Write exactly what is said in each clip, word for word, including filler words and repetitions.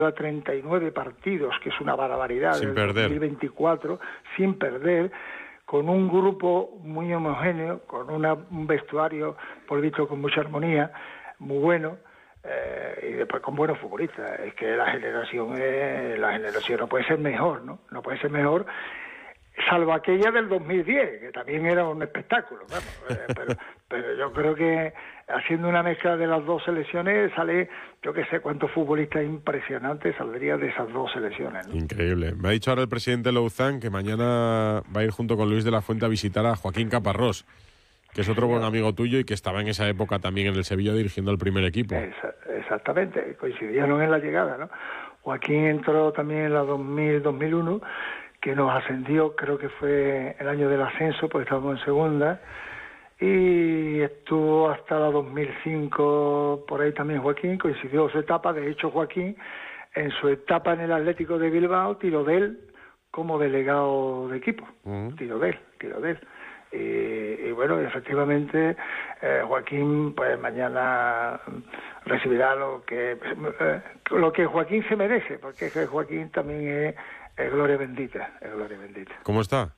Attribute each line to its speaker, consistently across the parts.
Speaker 1: a treinta y nueve partidos, que es una barbaridad,
Speaker 2: sin
Speaker 1: del
Speaker 2: perder.
Speaker 1: dos mil veinticuatro, sin perder, con un grupo muy homogéneo, con una, un vestuario, por visto, con mucha armonía, muy bueno, eh, y después con buenos futbolistas. Es que la generación, eh, la generación no puede ser mejor, ¿no? No puede ser mejor, salvo aquella del dos mil diez, que también era un espectáculo, vamos, eh, pero, pero yo creo que haciendo una mezcla de las dos selecciones sale, yo que sé cuántos futbolistas impresionantes saldrían de esas dos selecciones, ¿no?
Speaker 2: Increíble. Me ha dicho ahora el presidente Louzán que mañana va a ir junto con Luis de la Fuente a visitar a Joaquín Caparrós, que es otro buen amigo tuyo y que estaba en esa época también en el Sevilla dirigiendo al primer equipo.
Speaker 1: Esa, exactamente, coincidieron en la llegada, ¿no? Joaquín entró también en la dos mil, dos mil uno, que nos ascendió, creo que fue el año del ascenso, pues estábamos en segunda, y estuvo hasta la dos mil cinco por ahí también Joaquín, coincidió su etapa. De hecho, Joaquín, en su etapa en el Atlético de Bilbao, tiró de él como delegado de equipo, uh-huh. tiró de él, tiró de él. Y, y bueno, efectivamente, eh, Joaquín, pues mañana recibirá lo que eh, lo que Joaquín se merece, porque es que Joaquín también es, es gloria bendita, es gloria bendita.
Speaker 2: ¿Cómo está?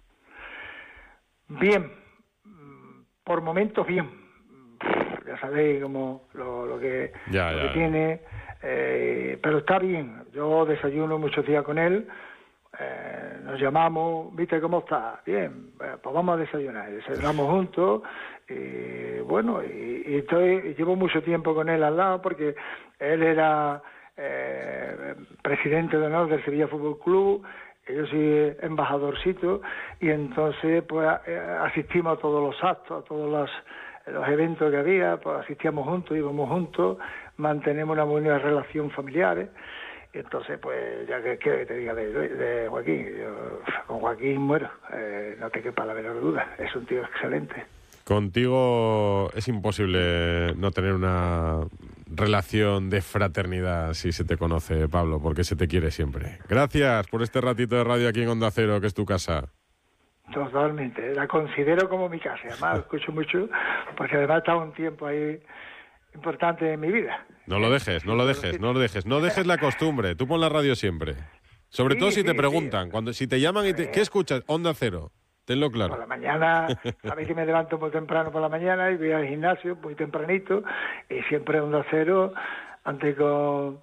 Speaker 1: Bien, por momentos bien. Ya sabéis cómo lo, lo que,
Speaker 2: ya,
Speaker 1: lo
Speaker 2: ya,
Speaker 1: que
Speaker 2: ya.
Speaker 1: tiene, eh, pero está bien. Yo desayuno muchos días con él. Eh, nos llamamos, ¿viste cómo está? Bien, eh, pues vamos a desayunar. Desayunamos juntos y bueno, y, y estoy, y llevo mucho tiempo con él al lado porque él era eh, presidente de honor del Sevilla Fútbol Club, yo soy embajadorcito, y entonces pues eh, asistimos a todos los actos, a todos los, los eventos que había, pues asistíamos juntos, íbamos juntos, mantenemos una buena relación familiar. Entonces, pues, ya que quiero que te diga de, de Joaquín, yo con Joaquín muero, eh, no te quepa la menor duda, es un tío excelente.
Speaker 2: Contigo es imposible no tener una relación de fraternidad si se te conoce, Pablo, porque se te quiere siempre. Gracias por este ratito de radio aquí en Onda Cero, que es tu casa.
Speaker 1: Totalmente, la considero como mi casa, además escucho mucho, porque además está un tiempo ahí importante en mi vida.
Speaker 2: No lo dejes, no lo dejes, no lo dejes, no dejes la costumbre. Tú pon la radio siempre. Sobre
Speaker 1: sí,
Speaker 2: todo si
Speaker 1: sí,
Speaker 2: te preguntan,
Speaker 1: sí.
Speaker 2: cuando si te llaman y te, ¿qué escuchas? Onda Cero. Tenlo claro.
Speaker 1: Por la mañana, sabéis que me levanto muy temprano por la mañana y voy al gimnasio muy tempranito, y siempre Onda Cero, antes con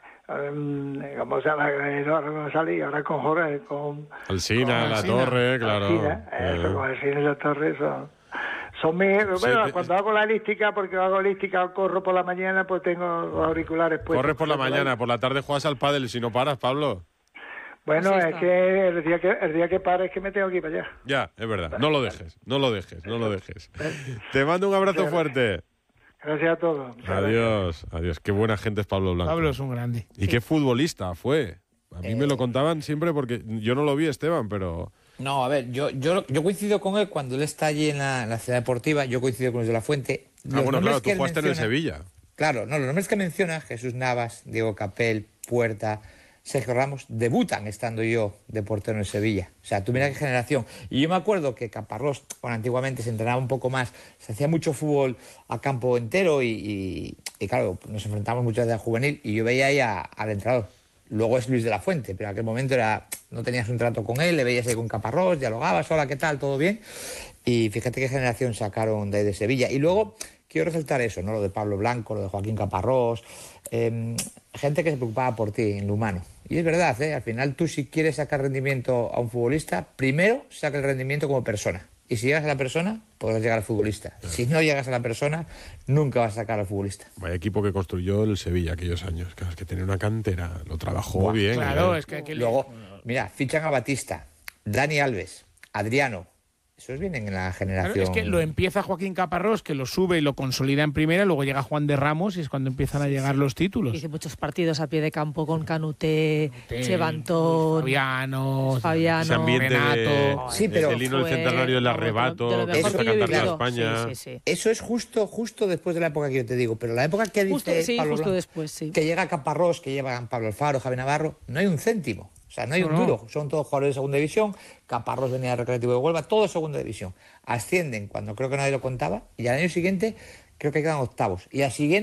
Speaker 1: eh, ¿cómo se llama? No, salí, ahora con Jorge, con
Speaker 2: Alsina,
Speaker 1: con
Speaker 2: La
Speaker 1: Alsina.
Speaker 2: Torre, claro.
Speaker 1: Alsina, eso,
Speaker 2: eh.
Speaker 1: con Alsina y La Torre son... Son mi, bueno,
Speaker 2: sí, te,
Speaker 1: cuando hago la elíptica, porque hago elística o corro por la mañana, pues tengo los auriculares puestos.
Speaker 2: Corres por la mañana, por la tarde juegas al pádel, si no paras, Pablo.
Speaker 1: Bueno, es que el día que el día que pare es que me tengo que ir para allá.
Speaker 2: Ya, es verdad. No lo dejes, no lo dejes, no lo dejes. Te mando un abrazo fuerte.
Speaker 1: Gracias a todos.
Speaker 2: Adiós, adiós. Qué buena gente es Pablo Blanco.
Speaker 3: Pablo es un grande.
Speaker 2: Y qué futbolista fue. A mí eh... me lo contaban siempre porque yo no lo vi, Esteban, pero...
Speaker 4: No, a ver, yo, yo, yo coincido con él cuando él está allí en la, en la ciudad deportiva, yo coincido con Luis de la Fuente.
Speaker 2: Los ah, bueno, claro, tú jugaste menciona, en el Sevilla.
Speaker 4: Claro, no, los nombres que menciona, Jesús Navas, Diego Capel, Puerta, Sergio Ramos, debutan estando yo de portero en Sevilla. O sea, tú mira qué generación. Y yo me acuerdo que Caparrós, bueno, antiguamente se entrenaba un poco más, se hacía mucho fútbol a campo entero y, y, y claro, nos enfrentamos muchas veces a juvenil y yo veía ahí a, al entrenador. Luego es Luis de la Fuente, pero en aquel momento era, no tenías un trato con él, le veías ahí con Caparrós, dialogabas, hola, ¿qué tal? ¿Todo bien? Y fíjate qué generación sacaron de, de Sevilla. Y luego quiero resaltar eso, ¿no? Lo de Pablo Blanco, lo de Joaquín Caparrós, eh, gente que se preocupaba por ti en lo humano. Y es verdad, ¿eh? Al final tú si quieres sacar rendimiento a un futbolista, primero saca el rendimiento como persona. Y si llegas a la persona, podrás llegar al futbolista. Sí. Si no llegas a la persona, nunca vas a sacar al futbolista.
Speaker 2: Vaya equipo que construyó el Sevilla aquellos años. Claro, es que tenía una cantera, lo trabajó Buah, bien.
Speaker 3: Claro,
Speaker 2: ¿eh?
Speaker 3: es que aquí...
Speaker 4: Luego, mira, fichan a Batista, Dani Alves, Adriano. Esos vienen en la generación...
Speaker 3: Claro, es que lo empieza Joaquín Caparrós, que lo sube y lo consolida en primera, luego llega Juan de Ramos y es cuando empiezan a llegar los títulos.
Speaker 5: Hice muchos partidos a pie de campo con Canuté, Chevantón,
Speaker 3: Fabiano,
Speaker 5: Fabiano
Speaker 3: Renato...
Speaker 2: Sí, pero... El hino del centenario del arrebato,
Speaker 5: de lo mejor que yo he vivido.
Speaker 2: España.
Speaker 5: Sí, sí, sí.
Speaker 4: Eso es justo, justo después de la época que yo te digo, pero la época que
Speaker 5: justo,
Speaker 4: dice
Speaker 5: sí,
Speaker 4: Pablo
Speaker 5: justo
Speaker 4: Blanco,
Speaker 5: después, sí.
Speaker 4: que llega Caparrós, que llevan Pablo Alfaro, Javi Navarro, no hay un céntimo. O sea, no hay un
Speaker 3: no,
Speaker 4: duro,
Speaker 3: no.
Speaker 4: son todos jugadores de segunda división, Caparrós venía del Recreativo de Huelva, todos segunda división. Ascienden cuando creo que nadie lo contaba y al año siguiente creo que quedan octavos. Y al siguiente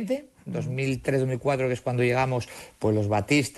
Speaker 4: dos mil tres, dos mil cuatro, que es cuando llegamos, pues los Batista,